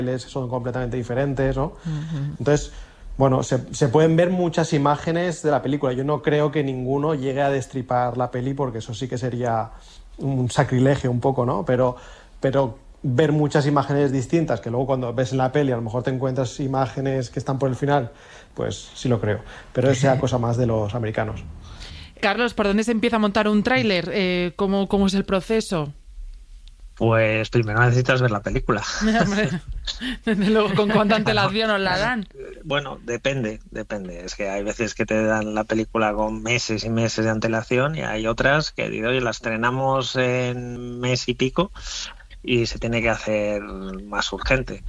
son completamente diferentes, ¿no? Entonces, bueno, se pueden ver muchas imágenes de la película. Yo no creo que ninguno llegue a destripar la peli, porque eso sí que sería un sacrilegio un poco, ¿no? Pero ver muchas imágenes distintas, que luego cuando ves en la peli a lo mejor te encuentras imágenes que están por el final, pues sí lo creo. Pero esa sea cosa más de los americanos. Carlos, ¿por dónde se empieza a montar un tráiler? ¿Cómo es el proceso? Pues primero necesitas ver la película. Desde luego, ¿con cuánta antelación os la dan? Bueno, depende. Es que hay veces que te dan la película con meses y meses de antelación y hay otras que digo, oye, la estrenamos en mes y pico y se tiene que hacer más urgente.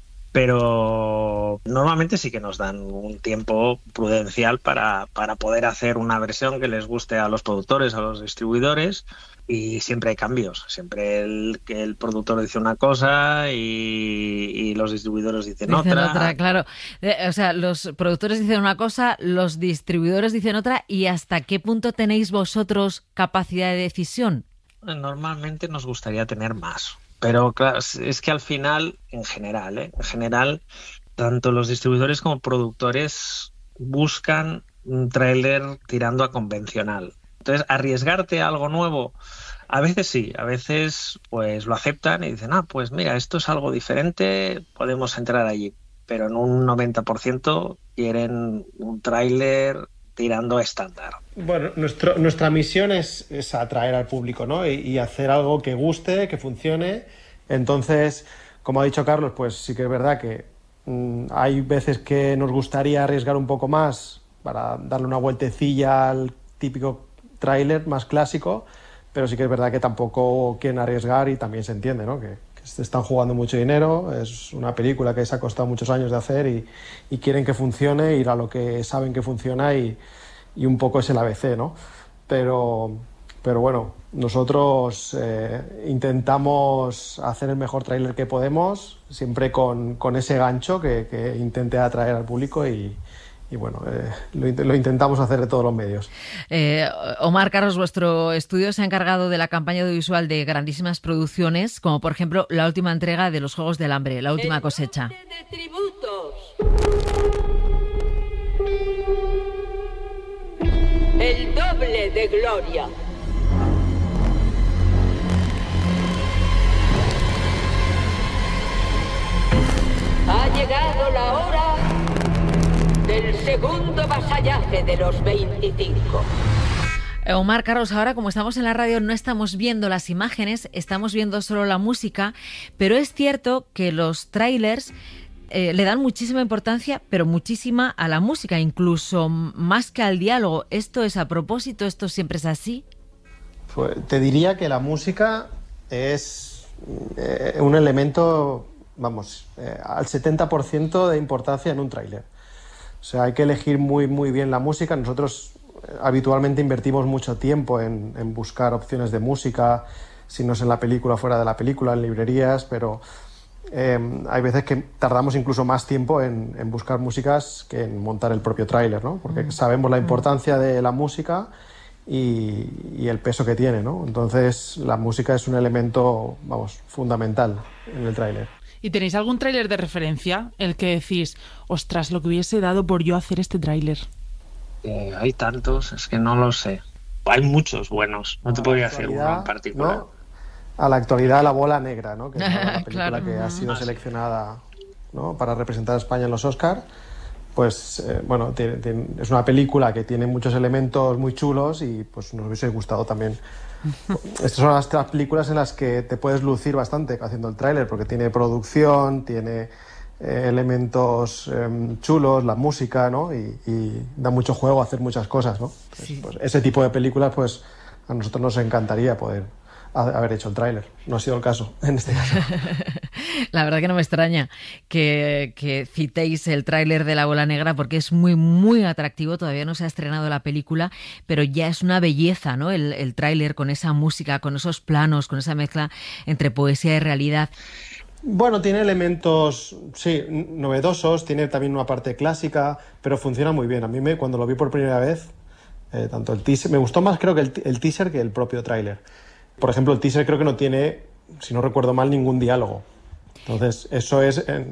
Pero normalmente sí que nos dan un tiempo prudencial para poder hacer una versión que les guste a los productores, a los distribuidores, y siempre hay cambios. Siempre que el productor dice una cosa y los distribuidores dicen otra. Claro. O sea, los productores dicen una cosa, los distribuidores dicen otra, ¿y hasta qué punto tenéis vosotros capacidad de decisión? Normalmente nos gustaría tener más. Pero claro, es que al final, en general, tanto los distribuidores como productores buscan un tráiler tirando a convencional. Entonces, arriesgarte a algo nuevo, a veces sí, a veces pues lo aceptan y dicen, pues mira, esto es algo diferente, podemos entrar allí. Pero en un 90% quieren un tráiler tirando a estándar. Bueno, nuestra misión es atraer al público, ¿no? Y hacer algo que guste, que funcione. Entonces, como ha dicho Carlos, pues sí que es verdad que hay veces que nos gustaría arriesgar un poco más para darle una vueltecilla al típico tráiler más clásico, pero sí que es verdad que tampoco quieren arriesgar y también se entiende, ¿no? Que se están jugando mucho dinero, es una película que se ha costado muchos años de hacer y quieren que funcione, ir a lo que saben que funciona y un poco es el ABC, ¿no? Pero bueno, nosotros intentamos hacer el mejor tráiler que podemos, siempre con ese gancho que intente atraer al público y bueno, lo intentamos hacer de todos los medios. Omar, Carlos, vuestro estudio se ha encargado de la campaña audiovisual de grandísimas producciones, como por ejemplo la última entrega de Los Juegos del Hambre, La Última Cosecha. De tributos. El doble de gloria. Ha llegado la hora del segundo vasallaje de los 25. Omar, Carlos, ahora como estamos en la radio no estamos viendo las imágenes, estamos viendo solo la música, pero es cierto que los trailers le dan muchísima importancia, pero muchísima a la música, incluso más que al diálogo. ¿Esto es a propósito? ¿Esto siempre es así? Pues te diría que la música es un elemento, al 70% de importancia en un tráiler. O sea, hay que elegir muy, muy bien la música. Nosotros habitualmente invertimos mucho tiempo en buscar opciones de música, si no es en la película, fuera de la película, en librerías, pero hay veces que tardamos incluso más tiempo en buscar músicas que en montar el propio tráiler, ¿no? Porque sabemos la importancia de la música y el peso que tiene, ¿no? Entonces, la música es un elemento, fundamental en el tráiler. ¿Y tenéis algún tráiler de referencia? El que decís, ostras, lo que hubiese dado por yo hacer este tráiler. Hay tantos, es que no lo sé. Hay muchos buenos, no te podría hacer uno en particular. ¿No? A la actualidad, La Bola Negra, ¿no? Que es la película claro. que ha sido seleccionada, ¿no? Para representar a España en los Oscar. Pues, es una película que tiene muchos elementos muy chulos y pues nos hubiese gustado también. Estas son las tres películas en las que te puedes lucir bastante haciendo el tráiler, porque tiene producción, tiene elementos chulos, la música, ¿no? Y da mucho juego a hacer muchas cosas, ¿no? Sí. Pues, ese tipo de películas, pues a nosotros nos encantaría poder haber hecho el tráiler. No ha sido el caso en este caso. La verdad que no me extraña que citéis el tráiler de La Bola Negra, porque es muy, muy atractivo. Todavía no se ha estrenado la película, pero ya es una belleza, ¿no? El tráiler con esa música, con esos planos, con esa mezcla entre poesía y realidad. Bueno, tiene elementos, sí, novedosos, tiene también una parte clásica, pero funciona muy bien. A mí cuando lo vi por primera vez, tanto el teaser, me gustó más creo que el teaser que el propio tráiler. Por ejemplo, el teaser creo que no tiene, si no recuerdo mal, ningún diálogo. Entonces, eso es